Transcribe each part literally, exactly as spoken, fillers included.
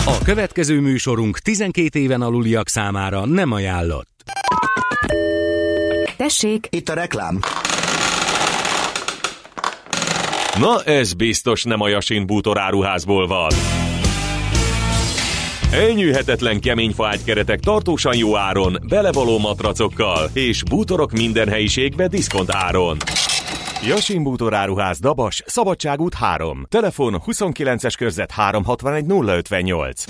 A következő műsorunk tizenkét éven aluliak számára nem ajánlott. Tessék, itt a reklám. Na, ez biztos nem a Yasin bútoráruházból van. Elnyűhetetlen kemény faágykeretek tartósan jó áron, belevaló matracokkal és bútorok minden helyiségbe diszkont áron. Yasin bútoráruház, Dabas, Szabadságút három. Telefon huszonkilences körzet háromszázhatvanegy nulla ötvennyolc.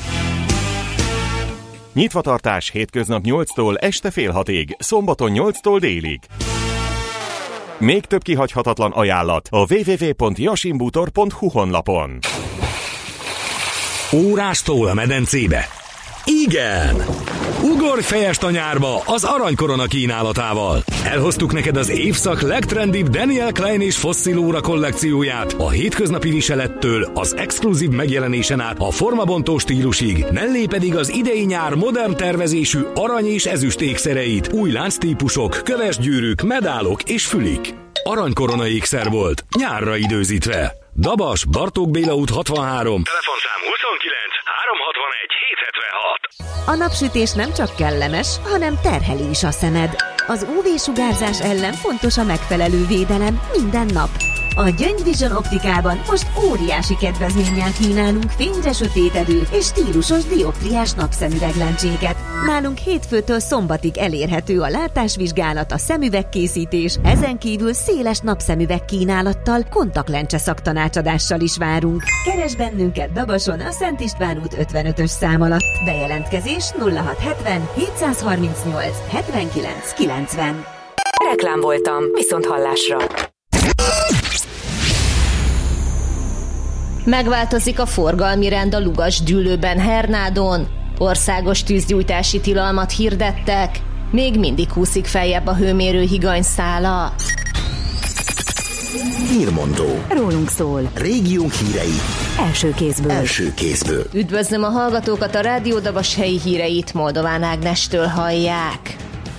Nyitvatartás hétköznap nyolctól este fél hatig, szombaton nyolctól délig. Még több kihagyhatatlan ajánlat a double-u double-u double-u pont yasin bútor pont hu honlapon. Órástól a medencébe? Igen! Ugorj fejest a nyárba az aranykorona kínálatával. Elhoztuk neked az évszak legtrendibb Daniel Klein és Fossil óra kollekcióját, a hétköznapi viselettől az exkluzív megjelenésen át a formabontó stílusig, mellé pedig az idei nyár modern tervezésű arany és ezüst ékszereit, új lánctípusok, köves gyűrűk, medálok és fülik. Aranykorona ékszer volt, nyárra időzítve. Dabas, Bartók Béla út hatvanhárom. Telefonszám huszonkilenc háromszázhatvanegy hétszázhetvenhat. a napsütés nem csak kellemes, hanem terheli is a szemed. Az ú vé-sugárzás ellen fontos a megfelelő védelem minden nap. A Gyöngy Vision optikában most óriási kedvezménnyel kínálunk fényre sötétedő és stílusos dioptriás napszemüveglencséket. Nálunk hétfőtől szombatig elérhető a látásvizsgálat, a szemüvegkészítés, ezen kívül széles napszemüveg kínálattal, kontaktlencse szaktanácsadással is várunk. Keresd bennünket Dabason a Szent István út ötvenötös szám alatt. Bejelentkezés nulla hat hetven hétszázharmincnyolc hetvenkilenc kilencven. Reklám voltam, viszont hallásra. Megváltozik a forgalmi rend a Lugasdűlőben, Hernádon. Országos tűzgyújtási tilalmat hirdettek. Még mindig húszik feljebb a hőmérő higanyszála. Hírmondó. Rólunk szól. Régiónk hírei. Első kézből. Első kézből. Üdvözlöm a hallgatókat, a Rádió Dabas helyi híreit Moldován Ágnestől hallják.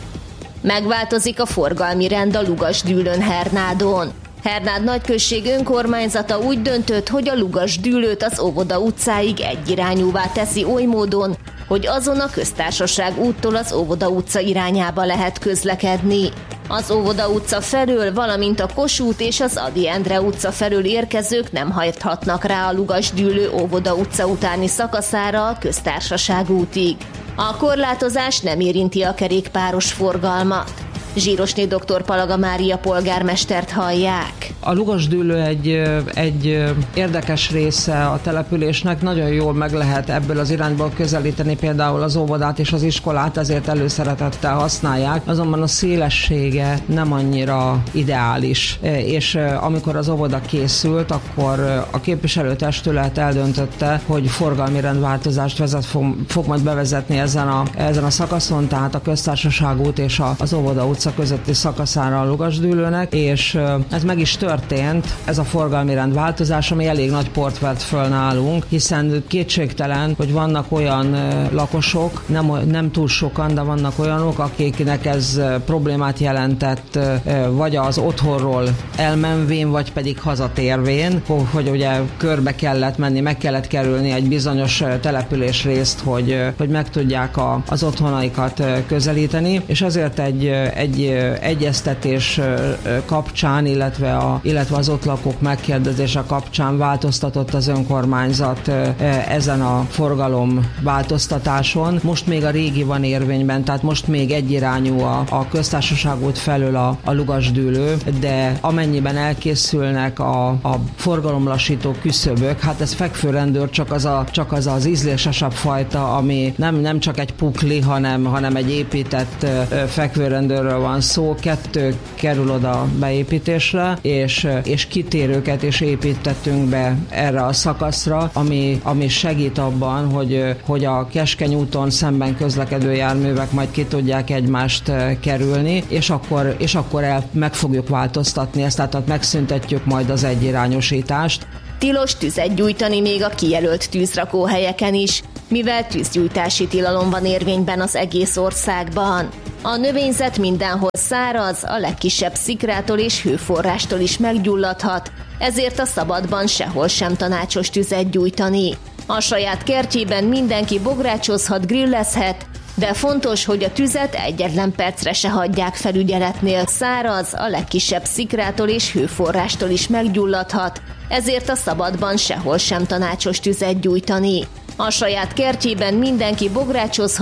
Megváltozik a forgalmi rend a Lugasdűlőn, Hernádon. Hernád nagyközség önkormányzata úgy döntött, hogy a Lugasdűlőt az Óvoda utcáig egyirányúvá teszi oly módon, hogy azon a Köztársaság úttól az Óvoda utca irányába lehet közlekedni. Az Óvoda utca felől, valamint a Kossuth és az Ady Endre utca felől érkezők nem hajthatnak rá a Lugasdűlő Óvoda utca utáni szakaszára a Köztársaság útig. A korlátozás nem érinti a kerékpáros forgalmat. Zsírosné doktor Palaga Mária polgármestert hallják. A Lugasdűlő egy, egy érdekes része a településnek, nagyon jól meg lehet ebből az irányból közelíteni például az óvodát és az iskolát, ezért előszeretettel használják, azonban a szélessége nem annyira ideális, és amikor az óvoda készült, akkor a képviselőtestület eldöntötte, hogy forgalmi rendváltozást vezet, fog, fog majd bevezetni ezen a, ezen a szakaszon, tehát a Köztársaság út és a, az Óvoda utca közötti szakaszára a Lugasdűlőnek, és ez meg is történt, ez a forgalmi rendváltozás, ami elég nagy port vett föl nálunk, hiszen kétségtelen, hogy vannak olyan lakosok, nem, nem túl sokan, de vannak olyanok, akiknek ez problémát jelentett, vagy az otthonról elmenvén, vagy pedig hazatérvén, hogy ugye körbe kellett menni, meg kellett kerülni egy bizonyos településrészt, hogy, hogy meg tudják a, az otthonaikat közelíteni, és ezért egy, egy egyeztetés kapcsán, illetve, a, illetve az ott lakók megkérdezése kapcsán változtatott az önkormányzat ezen a forgalom változtatáson. Most még a régi van érvényben, tehát most még egyirányú a, a Köztársaság út felől a, a Lugasdűlő, de amennyiben elkészülnek a, a forgalomlassító küszöbök, hát ez fekvőrendőr csak az a, csak az, az ízlésesebb fajta, ami nem, nem csak egy pukli, hanem, hanem egy épített fekvőrendőrről van szó, kettő kerül oda beépítésre, és, és kitérőket is építettünk be erre a szakaszra, ami, ami segít abban, hogy, hogy a Keskeny úton szemben közlekedő járművek majd ki tudják egymást kerülni, és akkor, és akkor el, meg fogjuk változtatni ezt, tehát megszüntetjük majd az egyirányosítást. Tilos tüzet gyújtani még a kijelölt tűzrakóhelyeken is, mivel tűzgyújtási tilalom van érvényben az egész országban. A növényzet mindenhol száraz, a legkisebb szikrától és hőforrástól is meggyulladhat, ezért a szabadban sehol sem tanácsos tüzet gyújtani. A saját kertjében mindenki bográcsozhat, grillezhet, de fontos, hogy a tüzet egyetlen percre se hagyják felügyeletnél. Száraz, a legkisebb szikrától és hőforrástól is meggyulladhat, ezért a szabadban sehol sem tanácsos tüzet gyújtani. A saját kertjében mindenki bográcsozhat,